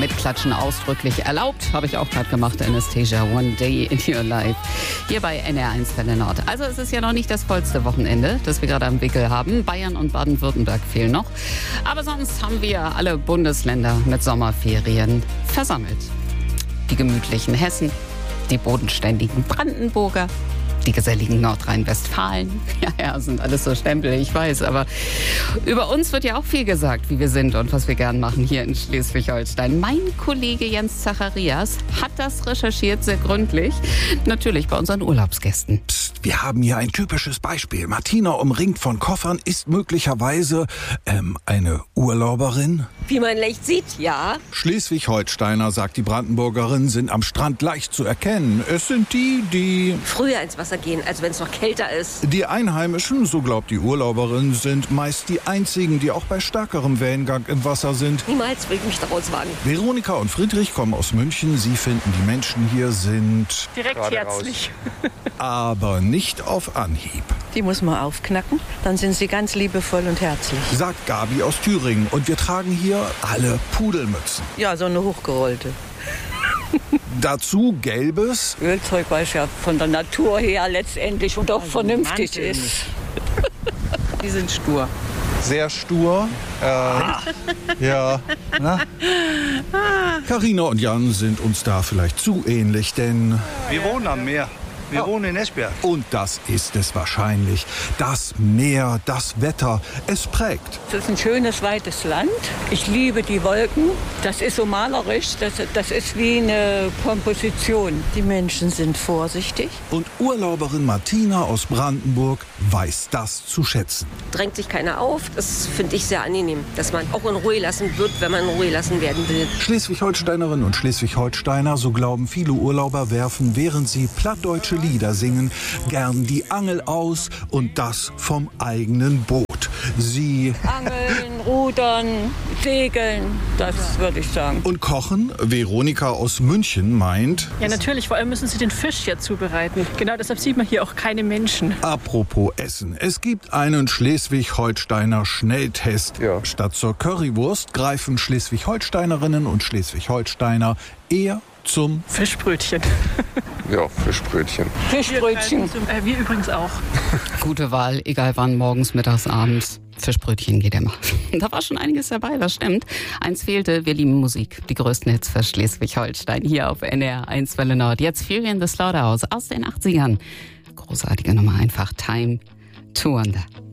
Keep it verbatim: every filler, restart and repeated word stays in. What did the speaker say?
Mitklatschen ausdrücklich erlaubt. Habe ich auch gerade gemacht, Anastasia, One Day in Your Life. Hier bei N R eins Welle Nord. Also es ist ja noch nicht das vollste Wochenende, das wir gerade am Wickel haben. Bayern und Baden-Württemberg fehlen noch. Aber sonst haben wir alle Bundesländer mit Sommerferien versammelt. Die gemütlichen Hessen, die bodenständigen Brandenburger, die geselligen Nordrhein-Westfalen. Ja, ja, sind alles so Stempel, ich weiß. Aber über uns wird ja auch viel gesagt, wie wir sind und was wir gern machen hier in Schleswig-Holstein. Mein Kollege Jens Zacharias hat das recherchiert, sehr gründlich. Natürlich bei unseren Urlaubsgästen. Psst, wir haben hier ein typisches Beispiel. Martina, umringt von Koffern, ist möglicherweise ähm, eine Urlauberin. Wie man leicht sieht, ja. Schleswig-Holsteiner, sagt die Brandenburgerin, sind am Strand leicht zu erkennen. Es sind die, die früher ins Wasser gehen, als wenn es noch kälter ist. Die Einheimischen, so glaubt die Urlauberin, sind meist die einzigen, die auch bei stärkerem Wellengang im Wasser sind. Niemals will ich mich daraus wagen. Veronika und Friedrich kommen aus München. Sie finden, die Menschen hier sind direkt herzlich. Aber nicht auf Anhieb. Die muss man aufknacken, dann sind sie ganz liebevoll und herzlich. Sagt Gabi aus Thüringen. Und wir tragen hier alle Pudelmützen. Ja, so eine hochgerollte. Dazu gelbes Ölzeug, weil es ja von der Natur her letztendlich und auch also vernünftig Mantel ist. Die sind stur. Sehr stur. Äh, ah. Ja. Na? Carina und Jan sind uns da vielleicht zu ähnlich, denn wir wohnen am Meer. Wir oh. wohnen in Esbjerg. Und das ist es wahrscheinlich. Das Meer, das Wetter, es prägt. Es ist ein schönes, weites Land. Ich liebe die Wolken. Das ist so malerisch. Das, das ist wie eine Komposition. Die Menschen sind vorsichtig. Und Urlauberin Martina aus Brandenburg weiß das zu schätzen. Drängt sich keiner auf. Das finde ich sehr angenehm, dass man auch in Ruhe lassen wird, wenn man in Ruhe lassen werden will. Schleswig-Holsteinerinnen und Schleswig-Holsteiner, so glauben viele Urlauber, werfen, während sie plattdeutsche Lieder singen, gern die Angel aus und das vom eigenen Boot. Sie angeln, rudern, segeln, das würde ich sagen. Und kochen? Veronika aus München meint... Ja, natürlich, vor allem müssen sie den Fisch ja zubereiten. Genau deshalb sieht man hier auch keine Menschen. Apropos Essen. Es gibt einen Schleswig-Holsteiner Schnelltest. Ja. Statt zur Currywurst greifen Schleswig-Holsteinerinnen und Schleswig-Holsteiner eher zum Fischbrötchen. Ja, Fischbrötchen. Fischbrötchen. Wir, äh, wir übrigens auch. Gute Wahl, egal wann, morgens, mittags, abends. Fischbrötchen geht immer. Da war schon einiges dabei, das stimmt. Eins fehlte, wir lieben Musik. Die größten Hits für Schleswig-Holstein hier auf N R eins Welle Nord. Jetzt Fury in the Slaughterhouse aus den achtzigern. Großartige Nummer einfach. Time to Wonder.